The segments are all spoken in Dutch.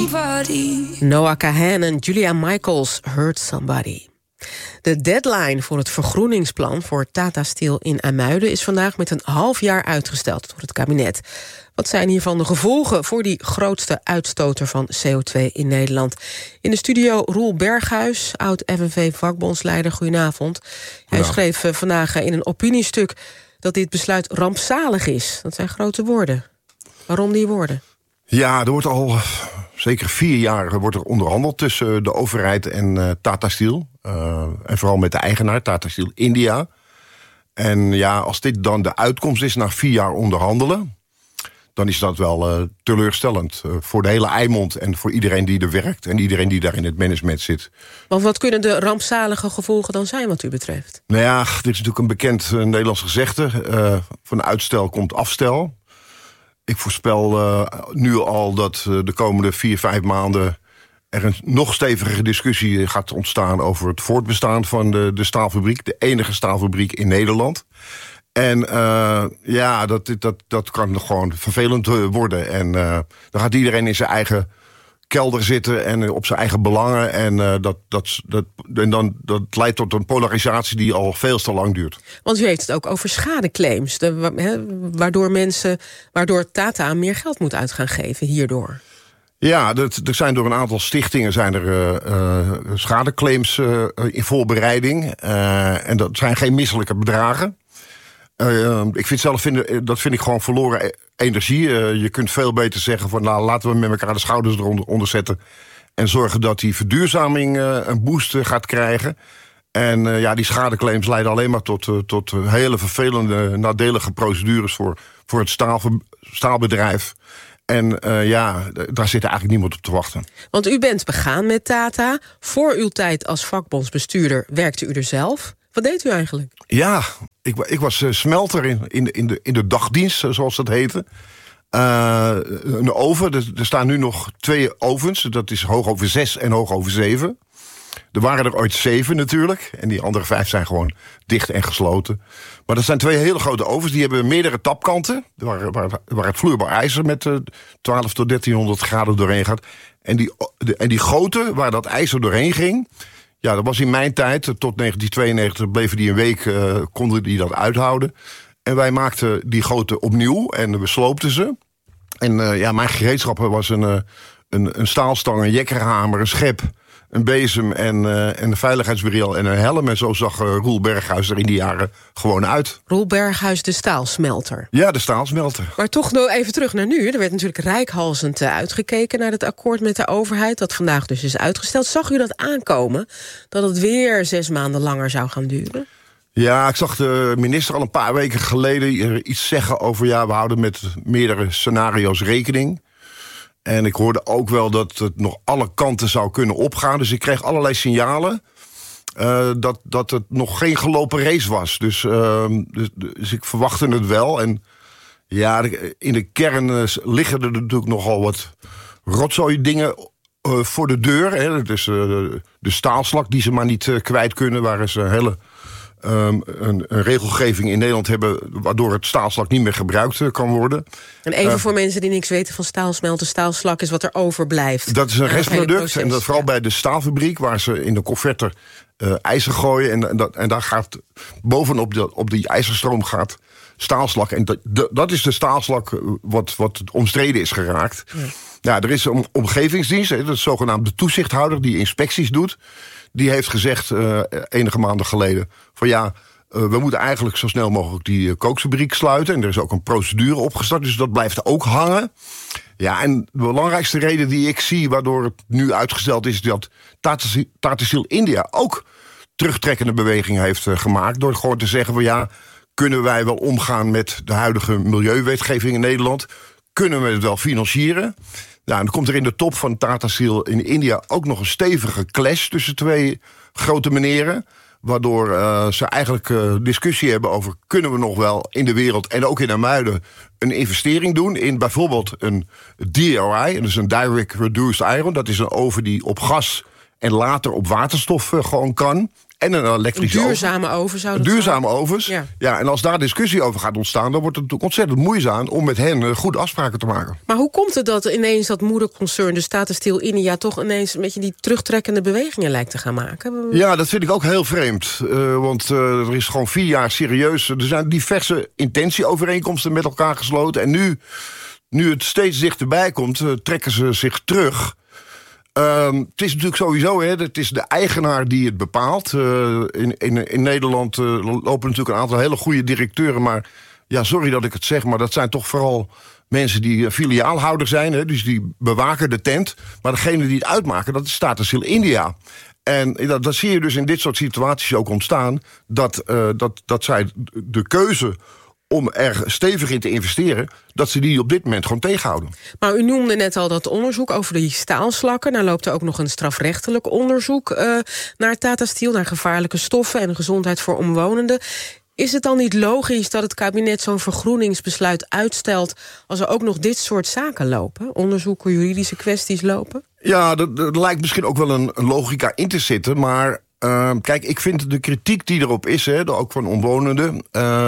somebody. Noah Kahan en Julia Michaels, Hurt Somebody. De deadline voor het vergroeningsplan voor Tata Steel in IJmuiden is vandaag met een half jaar uitgesteld door het kabinet. Wat zijn hiervan de gevolgen voor die grootste uitstoter van CO2 in Nederland? In de studio Roel Berghuis, oud-FNV-vakbondsleider. Goedenavond. Hij schreef vandaag in een opiniestuk dat dit besluit rampzalig is. Dat zijn grote woorden. Waarom die woorden? Ja, er wordt al zeker 4 jaar wordt er onderhandeld tussen de overheid en Tata Steel. En vooral met de eigenaar, Tata Steel India. En ja, als dit dan de uitkomst is na 4 jaar onderhandelen, dan is dat wel teleurstellend voor de hele Eimond en voor iedereen die er werkt en iedereen die daar in het management zit. Want wat kunnen de rampzalige gevolgen dan zijn wat u betreft? Nou ja, dit is natuurlijk een bekend Nederlands gezegde. Van uitstel komt afstel. Ik voorspel nu al dat de komende 4-5 maanden er een nog stevige discussie gaat ontstaan over het voortbestaan van de staalfabriek. De enige staalfabriek in Nederland. En ja, dat kan nog gewoon vervelend worden. En dan gaat iedereen in zijn eigen kelder zitten en op zijn eigen belangen. En dat leidt tot een polarisatie die al veel te lang duurt. Want u heeft het ook over schadeclaims. Waardoor Tata meer geld moet uit gaan geven hierdoor. Ja, er zijn door een aantal stichtingen schadeclaims in voorbereiding. En dat zijn geen misselijke bedragen. Ik vind ik gewoon verloren energie. Je kunt veel beter zeggen van nou, laten we met elkaar de schouders eronder zetten en zorgen dat die verduurzaming een boost gaat krijgen. En ja, die schadeclaims leiden alleen maar tot hele vervelende, nadelige procedures voor het staalbedrijf. En ja, daar zit eigenlijk niemand op te wachten. Want u bent begaan met Tata. Voor uw tijd als vakbondsbestuurder werkte u er zelf. Wat deed u eigenlijk? Ja, ik was smelter in de dagdienst, zoals dat heette. Een oven, er staan nu nog 2 ovens. Dat is hoogoven 6 en hoogoven 7. Er waren er ooit 7 natuurlijk. En die andere 5 zijn gewoon dicht en gesloten. Maar dat zijn 2 hele grote ovens. Die hebben meerdere tapkanten. Waar het vloeibaar ijzer met 12 tot 1300 graden doorheen gaat. En die grote, waar dat ijzer doorheen ging, ja, dat was in mijn tijd. Tot 1992 bleven die een week, konden die dat uithouden. En wij maakten die grote opnieuw en we sloopten ze. En ja, mijn gereedschappen was een staalstang, een jekkerhamer, een schep, een bezem en een veiligheidsbril en een helm. En zo zag Roel Berghuis er in die jaren gewoon uit. Roel Berghuis, de staalsmelter. Ja, de staalsmelter. Maar toch nog even terug naar nu. Er werd natuurlijk reikhalzend uitgekeken naar het akkoord met de overheid, dat vandaag dus is uitgesteld. Zag u dat aankomen, dat het weer 6 maanden langer zou gaan duren? Ja, ik zag de minister al een paar weken geleden iets zeggen over, ja, we houden met meerdere scenario's rekening. En ik hoorde ook wel dat het nog alle kanten zou kunnen opgaan. Dus ik kreeg allerlei signalen dat het nog geen gelopen race was. Dus ik verwachtte het wel. En ja, in de kern liggen er natuurlijk nogal wat rotzooi dingen voor de deur. Hè. Dus de staalslak die ze maar niet kwijt kunnen, waar ze een regelgeving in Nederland hebben waardoor het staalslak niet meer gebruikt kan worden. En even voor mensen die niks weten van staalsmelten, staalslak is wat er overblijft. Dat is een restproduct en dat vooral bij de staalfabriek waar ze in de converter ijzer gooien en daar gaat bovenop op die ijzerstroom gaat staalslak. En dat is de staalslak wat omstreden is geraakt. Ja. Ja, er is een omgevingsdienst, de zogenaamde toezichthouder die inspecties doet. Die heeft gezegd enige maanden geleden van ja, we moeten eigenlijk zo snel mogelijk die kookfabriek sluiten. En er is ook een procedure opgestart, dus dat blijft ook hangen. Ja, en de belangrijkste reden die ik zie waardoor het nu uitgesteld is, dat Tata Steel India ook terugtrekkende beweging heeft gemaakt. Door gewoon te zeggen van ja, kunnen wij wel omgaan met de huidige milieuwetgeving in Nederland? Kunnen we het wel financieren? Nou, en dan komt er in de top van Tata Steel in India ook nog een stevige clash tussen 2 grote meneren. Waardoor ze eigenlijk discussie hebben over, kunnen we nog wel in de wereld en ook in IJmuiden een investering doen in bijvoorbeeld een DRI, dus een Direct Reduced Iron. Dat is een oven die op gas en later op waterstof gewoon kan. en een elektrische oven. Duurzame oven zou dat Duurzame zijn? ovens. Ja, en als daar discussie over gaat ontstaan, dan wordt het natuurlijk ontzettend moeizaam om met hen goede afspraken te maken. Maar hoe komt het dat ineens dat moederconcern, de Tata Steel India, toch ineens een beetje die terugtrekkende bewegingen lijkt te gaan maken? Ja, dat vind ik ook heel vreemd. Want er is gewoon 4 jaar serieus. Er zijn diverse intentieovereenkomsten met elkaar gesloten. En nu het steeds dichterbij komt, trekken ze zich terug. Het is natuurlijk sowieso, het is de eigenaar die het bepaalt. In Nederland lopen natuurlijk een aantal hele goede directeuren. Maar ja, sorry dat ik het zeg, maar dat zijn toch vooral mensen die filiaalhouder zijn. Dus die bewaken de tent. Maar degene die het uitmaken, dat is Tata Steel India. En dat zie je dus in dit soort situaties ook ontstaan. Dat zij de keuze om er stevig in te investeren, dat ze die op dit moment gewoon tegenhouden. Maar u noemde net al dat onderzoek over die staalslakken. Nou loopt er ook nog een strafrechtelijk onderzoek naar Tata Steel, naar gevaarlijke stoffen en gezondheid voor omwonenden. Is het dan niet logisch dat het kabinet zo'n vergroeningsbesluit uitstelt als er ook nog dit soort zaken lopen? Onderzoeken, juridische kwesties lopen? Ja, er lijkt misschien ook wel een logica in te zitten, maar kijk, ik vind de kritiek die erop is, ook van omwonenden,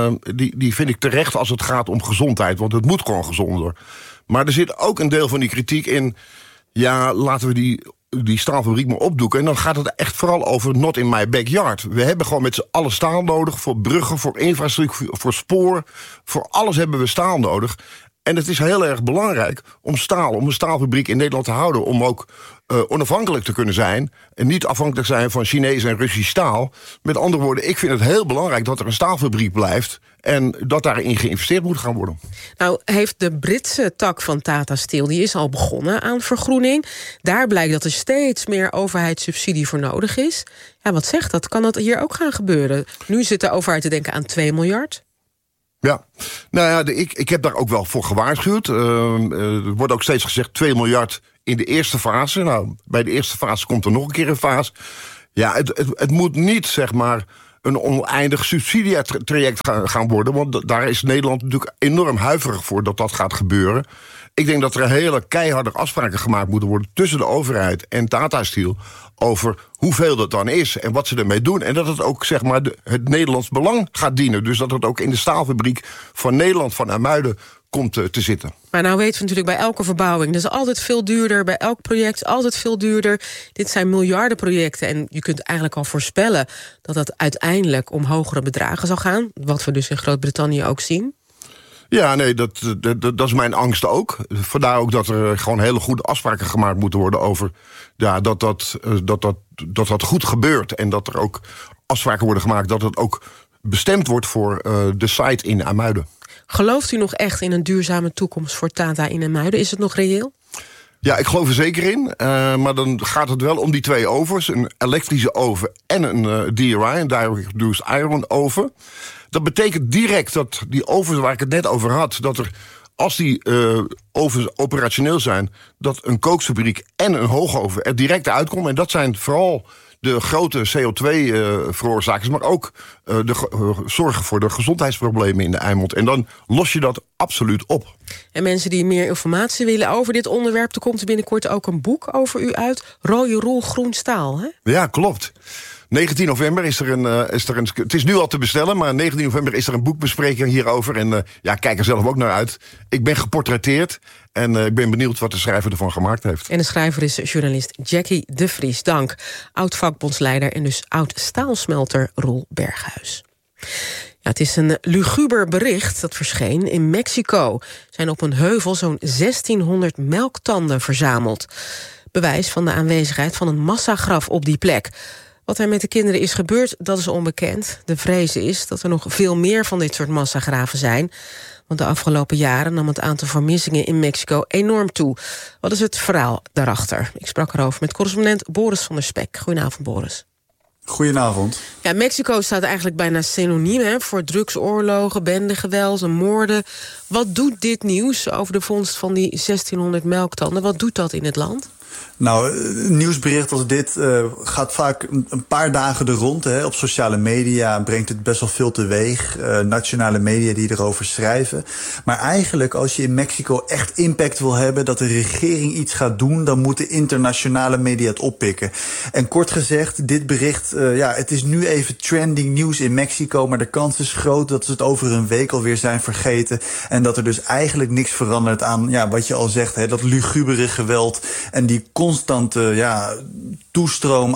die vind ik terecht als het gaat om gezondheid, want het moet gewoon gezonder. Maar er zit ook een deel van die kritiek in, ja, laten we die staalfabriek maar opdoeken. En dan gaat het echt vooral over not in my backyard. We hebben gewoon met z'n allen staal nodig voor bruggen, voor infrastructuur, voor spoor. Voor alles hebben we staal nodig. En het is heel erg belangrijk om een staalfabriek in Nederland te houden, om ook onafhankelijk te kunnen zijn en niet afhankelijk zijn van Chinees en Russisch staal. Met andere woorden, ik vind het heel belangrijk dat er een staalfabriek blijft en dat daarin geïnvesteerd moet gaan worden. Nou, heeft de Britse tak van Tata Steel, die is al begonnen aan vergroening. Daar blijkt dat er steeds meer overheidssubsidie voor nodig is. Ja, wat zegt dat? Kan dat hier ook gaan gebeuren? Nu zit de overheid te denken aan 2 miljard. Ja, nou ja, ik heb daar ook wel voor gewaarschuwd. Er wordt ook steeds gezegd 2 miljard in de eerste fase. Nou, bij de eerste fase komt er nog een keer een fase. Ja, het moet niet, zeg maar, een oneindig subsidietraject gaan worden, want daar is Nederland natuurlijk enorm huiverig voor dat dat gaat gebeuren. Ik denk dat er hele keiharde afspraken gemaakt moeten worden tussen de overheid en Tata Steel over hoeveel dat dan is en wat ze ermee doen. En dat het ook, zeg maar, het Nederlands belang gaat dienen. Dus dat het ook in de staalfabriek van Nederland, van IJmuiden, komt te zitten. Maar nou weten we natuurlijk bij elke verbouwing, dat is altijd veel duurder, bij elk project altijd veel duurder. Dit zijn miljardenprojecten en je kunt eigenlijk al voorspellen dat dat uiteindelijk om hogere bedragen zal gaan, wat we dus in Groot-Brittannië ook zien. Ja, nee, dat is mijn angst ook. Vandaar ook dat er gewoon hele goede afspraken gemaakt moeten worden over dat goed gebeurt. En dat er ook afspraken worden gemaakt dat het ook bestemd wordt voor de site in IJmuiden. Gelooft u nog echt in een duurzame toekomst voor Tata in IJmuiden? Is het nog reëel? Ja, ik geloof er zeker in. Maar dan gaat het wel om die 2 ovens. Een elektrische oven en een DRI, een Direct Reduced Iron oven. Dat betekent direct dat die ovens waar ik het net over had, dat er, als die ovens operationeel zijn, dat een kookfabriek en een hoogoven er direct uitkomen. En dat zijn vooral de grote CO2-veroorzakers, maar ook zorgen voor de gezondheidsproblemen in de Eimond. En dan los je dat absoluut op. En mensen die meer informatie willen over dit onderwerp, er komt er binnenkort ook een boek over u uit. Rode Roel Groen Staal, hè? Ja, klopt. 19 november is er een... Het is nu al te bestellen, maar 19 november is er een boekbespreking hierover. En kijk er zelf ook naar uit. Ik ben geportretteerd en ik ben benieuwd wat de schrijver ervan gemaakt heeft. En de schrijver is journalist Jackie de Vries. Dank. Oud-vakbondsleider en dus oud-staalsmelter Roel Berghuis. Ja, het is een luguber bericht dat verscheen. In Mexico zijn op een heuvel zo'n 1600 melktanden verzameld. Bewijs van de aanwezigheid van een massagraf op die plek. Wat er met de kinderen is gebeurd, dat is onbekend. De vrees is dat er nog veel meer van dit soort massagraven zijn. Want de afgelopen jaren nam het aantal vermissingen in Mexico enorm toe. Wat is het verhaal daarachter? Ik sprak erover met correspondent Boris van der Spek. Goedenavond, Boris. Goedenavond. Ja, Mexico staat eigenlijk bijna synoniem voor drugsoorlogen, bendegeweld en moorden. Wat doet dit nieuws over de vondst van die 1600 melktanden? Wat doet dat in het land? Nou, een nieuwsbericht als dit gaat vaak een paar dagen de rond. Hè. Op sociale media brengt het best wel veel teweeg. Nationale media die erover schrijven. Maar eigenlijk, als je in Mexico echt impact wil hebben, dat de regering iets gaat doen, dan moeten internationale media het oppikken. En kort gezegd, dit bericht, het is nu even trending nieuws in Mexico, maar de kans is groot dat ze het over een week alweer zijn vergeten. En dat er dus eigenlijk niks verandert aan, wat je al zegt, hè, dat lugubere geweld en die constante toestroom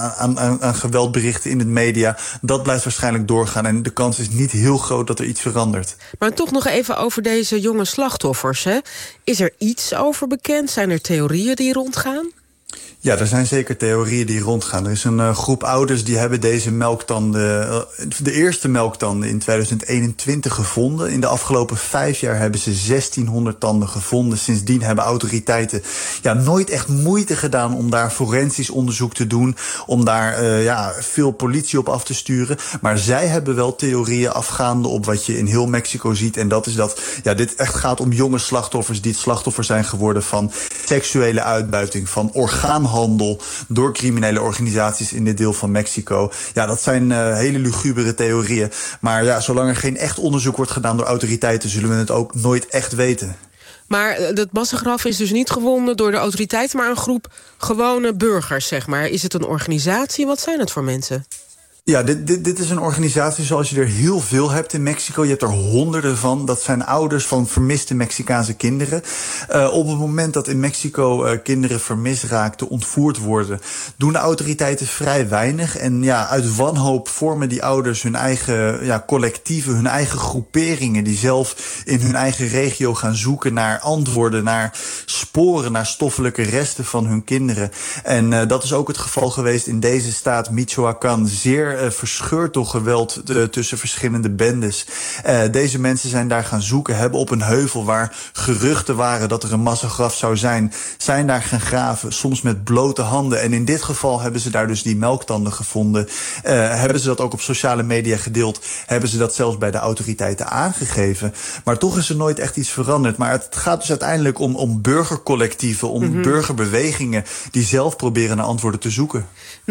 aan geweldberichten in de media, dat blijft waarschijnlijk doorgaan. En de kans is niet heel groot dat er iets verandert. Maar toch nog even over deze jonge slachtoffers. Hè? Is er iets over bekend? Zijn er theorieën die rondgaan? Ja, er zijn zeker theorieën die rondgaan. Er is een groep ouders die hebben deze melktanden, de eerste melktanden in 2021 gevonden. In de afgelopen 5 jaar hebben ze 1600 tanden gevonden. Sindsdien hebben autoriteiten nooit echt moeite gedaan om daar forensisch onderzoek te doen, om daar veel politie op af te sturen. Maar zij hebben wel theorieën afgaande op wat je in heel Mexico ziet. En dat is dat dit echt gaat om jonge slachtoffers die het slachtoffer zijn geworden van seksuele uitbuiting, van orgaanhandel door criminele organisaties in dit deel van Mexico. Ja, dat zijn hele lugubere theorieën. Maar zolang er geen echt onderzoek wordt gedaan door autoriteiten, zullen we het ook nooit echt weten. Maar dat massagraf is dus niet gewonnen door de autoriteiten, maar een groep gewone burgers, zeg maar. Is het een organisatie? Wat zijn het voor mensen? Ja, dit is een organisatie zoals je er heel veel hebt in Mexico. Je hebt er honderden van. Dat zijn ouders van vermiste Mexicaanse kinderen. Op het moment dat in Mexico kinderen vermist raakten, ontvoerd worden, doen de autoriteiten vrij weinig. En uit wanhoop vormen die ouders hun eigen collectieven, hun eigen groeperingen, die zelf in hun eigen regio gaan zoeken naar antwoorden, naar sporen, naar stoffelijke resten van hun kinderen. En dat is ook het geval geweest in deze staat, Michoacán. Zeer verscheurd door geweld tussen verschillende bendes. Deze mensen zijn daar gaan zoeken, hebben op een heuvel waar geruchten waren dat er een massagraf zou zijn daar gaan graven, soms met blote handen. En in dit geval hebben ze daar dus die melktanden gevonden. Hebben ze dat ook op sociale media gedeeld, hebben ze dat zelfs bij de autoriteiten aangegeven. Maar toch is er nooit echt iets veranderd. Maar het gaat dus uiteindelijk om burgercollectieven, om burgerbewegingen die zelf proberen naar antwoorden te zoeken.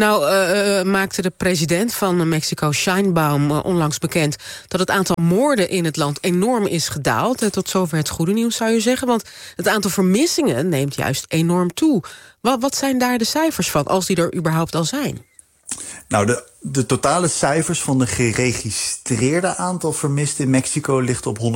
Nou, maakte de president van Mexico, Sheinbaum, onlangs bekend dat het aantal moorden in het land enorm is gedaald. Tot zover het goede nieuws, zou je zeggen. Want het aantal vermissingen neemt juist enorm toe. Wat zijn daar de cijfers van, als die er überhaupt al zijn? Nou, de totale cijfers van de geregistreerde aantal vermisten in Mexico ligt op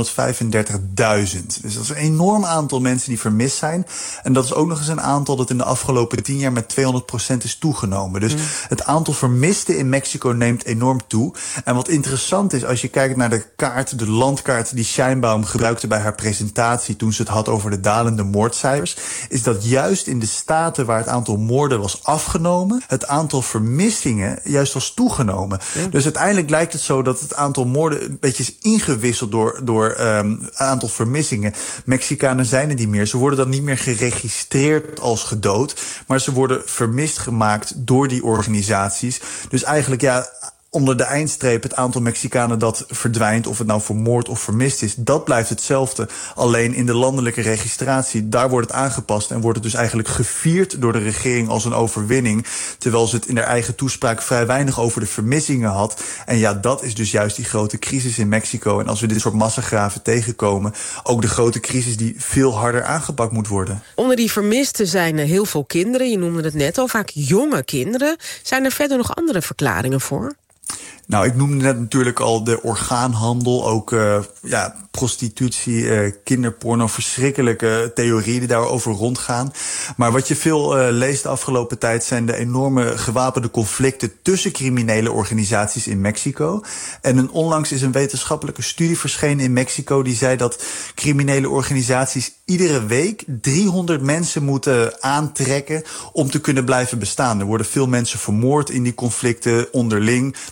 135.000. Dus dat is een enorm aantal mensen die vermist zijn. En dat is ook nog eens een aantal dat in de afgelopen 10 jaar met 200% is toegenomen. Dus het aantal vermisten in Mexico neemt enorm toe. En wat interessant is, als je kijkt naar de kaart, de landkaart die Sheinbaum gebruikte bij haar presentatie toen ze het had over de dalende moordcijfers, is dat juist in de staten waar het aantal moorden was afgenomen, het aantal vermissingen juist was toegenomen. Ja. Dus uiteindelijk lijkt het zo dat het aantal moorden een beetje is ingewisseld door aantal vermissingen. Mexicanen zijn er niet meer. Ze worden dan niet meer geregistreerd als gedood, maar ze worden vermist gemaakt door die organisaties. Dus eigenlijk onder de eindstreep het aantal Mexicanen dat verdwijnt, of het nou vermoord of vermist is, dat blijft hetzelfde. Alleen in de landelijke registratie, daar wordt het aangepast en wordt het dus eigenlijk gevierd door de regering als een overwinning, terwijl ze het in haar eigen toespraak vrij weinig over de vermissingen had. En dat is dus juist die grote crisis in Mexico. En als we dit soort massagraven tegenkomen, ook de grote crisis die veel harder aangepakt moet worden. Onder die vermisten zijn heel veel kinderen, je noemde het net al, vaak jonge kinderen. Zijn er verder nog andere verklaringen voor? Nou, ik noemde net natuurlijk al de orgaanhandel, ook prostitutie, kinderporno, verschrikkelijke theorieën die daarover rondgaan. Maar wat je veel leest de afgelopen tijd zijn de enorme gewapende conflicten tussen criminele organisaties in Mexico. En onlangs is een wetenschappelijke studie verschenen in Mexico die zei dat criminele organisaties iedere week 300 mensen moeten aantrekken om te kunnen blijven bestaan. Er worden veel mensen vermoord in die conflicten onderling. Er worden veel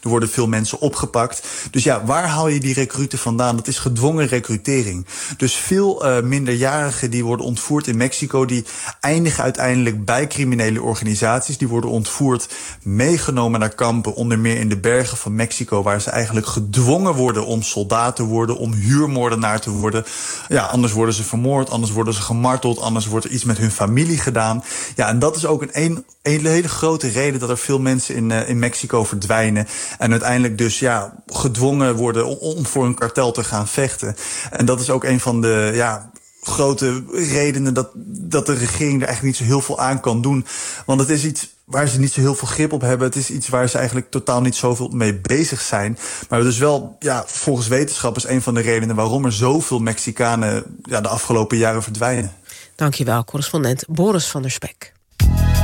veel mensen opgepakt. Dus ja, waar haal je die recruten vandaan? Dat is gedwongen recrutering. Dus veel minderjarigen die worden ontvoerd in Mexico, die eindigen uiteindelijk bij criminele organisaties. Die worden ontvoerd, meegenomen naar kampen, onder meer in de bergen van Mexico, waar ze eigenlijk gedwongen worden om soldaat te worden, om huurmoordenaar te worden. Ja, anders worden ze vermoord, anders worden ze gemarteld, anders wordt er iets met hun familie gedaan. Ja, en dat is ook een hele grote reden dat er veel mensen in Mexico verdwijnen en uiteindelijk dus gedwongen worden om voor een kartel te gaan vechten. En dat is ook een van de grote redenen dat de regering er eigenlijk niet zo heel veel aan kan doen. Want het is iets waar ze niet zo heel veel grip op hebben. Het is iets waar ze eigenlijk totaal niet zoveel mee bezig zijn. Maar dus wel, volgens wetenschappers, een van de redenen waarom er zoveel Mexicanen de afgelopen jaren verdwijnen. Dankjewel, correspondent Boris van der Spek.